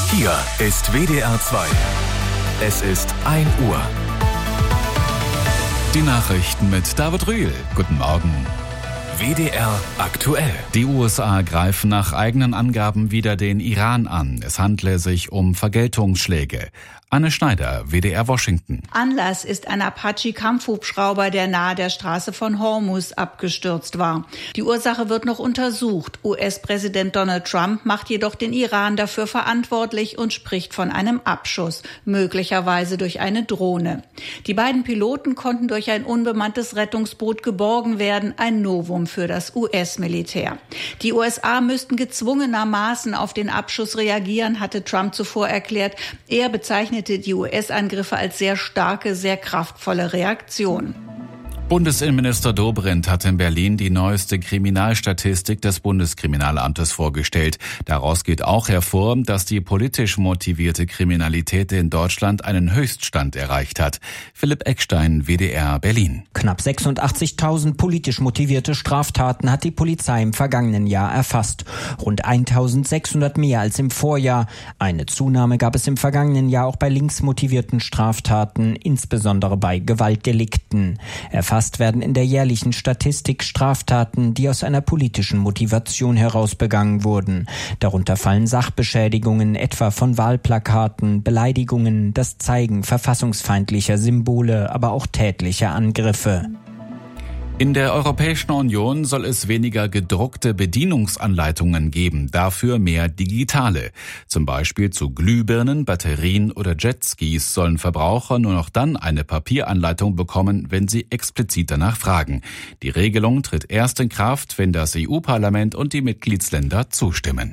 Hier ist WDR 2. Es ist 1 Uhr. Die Nachrichten mit David Rühl. Guten Morgen. WDR aktuell. Die USA greifen nach eigenen Angaben wieder den Iran an. Es handle sich um Vergeltungsschläge. Anne Schneider, WDR Washington. Anlass ist ein Apache-Kampfhubschrauber, der nahe der Straße von Hormuz abgestürzt war. Die Ursache wird noch untersucht. US-Präsident Donald Trump macht jedoch den Iran dafür verantwortlich und spricht von einem Abschuss, möglicherweise durch eine Drohne. Die beiden Piloten konnten durch ein unbemanntes Rettungsboot geborgen werden, ein Novum für das US-Militär. Die USA müssten gezwungenermaßen auf den Abschuss reagieren, hatte Trump zuvor erklärt. Er bezeichnete die US-Angriffe als sehr starke, sehr kraftvolle Reaktion. Bundesinnenminister Dobrindt hat in Berlin die neueste Kriminalstatistik des Bundeskriminalamtes vorgestellt. Daraus geht auch hervor, dass die politisch motivierte Kriminalität in Deutschland einen Höchststand erreicht hat. Philipp Eckstein, WDR Berlin. Knapp 86.000 politisch motivierte Straftaten hat die Polizei im vergangenen Jahr erfasst. Rund 1.600 mehr als im Vorjahr. Eine Zunahme gab es im vergangenen Jahr auch bei linksmotivierten Straftaten, insbesondere bei Gewaltdelikten. Erfasst werden in der jährlichen Statistik Straftaten, die aus einer politischen Motivation heraus begangen wurden. Darunter fallen Sachbeschädigungen, etwa von Wahlplakaten, Beleidigungen, das Zeigen verfassungsfeindlicher Symbole, aber auch tätliche Angriffe. In der Europäischen Union soll es weniger gedruckte Bedienungsanleitungen geben, dafür mehr digitale. Zum Beispiel zu Glühbirnen, Batterien oder Jetskis sollen Verbraucher nur noch dann eine Papieranleitung bekommen, wenn sie explizit danach fragen. Die Regelung tritt erst in Kraft, wenn das EU-Parlament und die Mitgliedsländer zustimmen.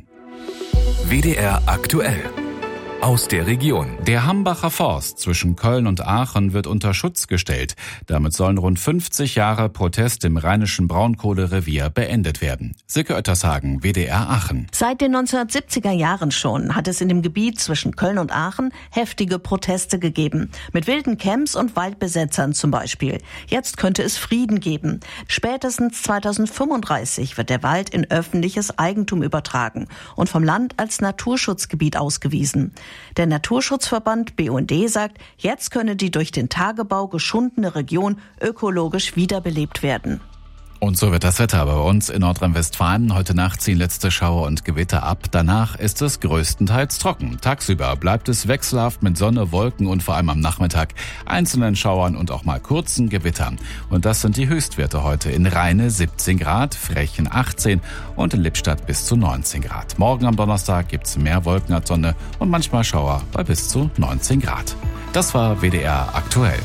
WDR aktuell. Aus der Region. Der Hambacher Forst zwischen Köln und Aachen wird unter Schutz gestellt. Damit sollen rund 50 Jahre Protest im rheinischen Braunkohlerevier beendet werden. Silke Oettershagen, WDR Aachen. Seit den 1970er Jahren schon hat es in dem Gebiet zwischen Köln und Aachen heftige Proteste gegeben. Mit wilden Camps und Waldbesetzern zum Beispiel. Jetzt könnte es Frieden geben. Spätestens 2035 wird der Wald in öffentliches Eigentum übertragen und vom Land als Naturschutzgebiet ausgewiesen. Der Naturschutzverband BUND sagt, jetzt könne die durch den Tagebau geschundene Region ökologisch wiederbelebt werden. Und so wird das Wetter bei uns in Nordrhein-Westfalen. Heute Nacht ziehen letzte Schauer und Gewitter ab. Danach ist es größtenteils trocken. Tagsüber bleibt es wechselhaft mit Sonne, Wolken und vor allem am Nachmittag einzelnen Schauern und auch mal kurzen Gewittern. Und das sind die Höchstwerte heute. In Rheine 17 Grad, Frechen 18 und in Lippstadt bis zu 19 Grad. Morgen am Donnerstag gibt's mehr Wolken als Sonne und manchmal Schauer bei bis zu 19 Grad. Das war WDR aktuell.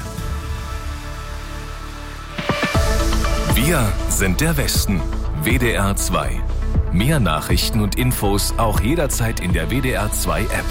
Wir sind der Westen. WDR 2. Mehr Nachrichten und Infos auch jederzeit in der WDR 2 App.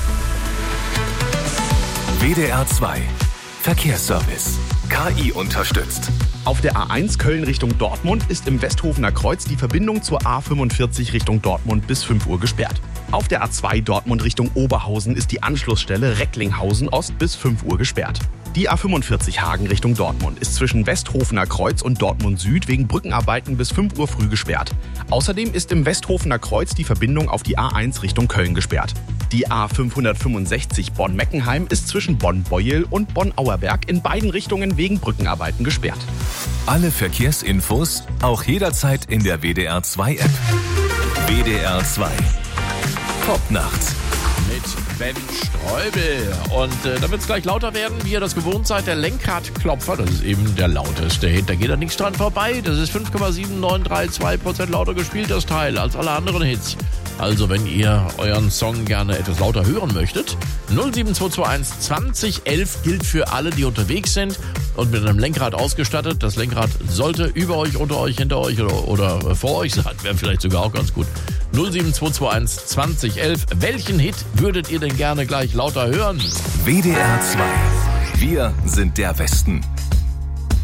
WDR 2. Verkehrsservice. KI unterstützt. Auf der A1 Köln Richtung Dortmund ist im Westhofener Kreuz die Verbindung zur A45 Richtung Dortmund bis 5 Uhr gesperrt. Auf der A2 Dortmund Richtung Oberhausen ist die Anschlussstelle Recklinghausen Ost bis 5 Uhr gesperrt. Die A45 Hagen Richtung Dortmund ist zwischen Westhofener Kreuz und Dortmund Süd wegen Brückenarbeiten bis 5 Uhr früh gesperrt. Außerdem ist im Westhofener Kreuz die Verbindung auf die A1 Richtung Köln gesperrt. Die A565 Bonn-Meckenheim ist zwischen Bonn-Beuel und Bonn-Auerberg in beiden Richtungen wegen Brückenarbeiten gesperrt. Alle Verkehrsinfos auch jederzeit in der WDR 2 App. WDR 2. Top nachts. Mit Ben Streubel. Und da wird es gleich lauter werden, wie ihr das gewohnt seid. Der Lenkradklopfer, das ist eben der lauteste Hit. Da geht da nichts dran vorbei. Das ist 5,7932% lauter gespielt, das Teil, als alle anderen Hits. Also wenn ihr euren Song gerne etwas lauter hören möchtet, 07221 2011 gilt für alle, die unterwegs sind und mit einem Lenkrad ausgestattet. Das Lenkrad sollte über euch, unter euch, hinter euch oder vor euch sein. Wäre vielleicht sogar auch ganz gut. 07221 2011. Welchen Hit würdet ihr denn gerne gleich lauter hören? WDR 2. Wir sind der Westen.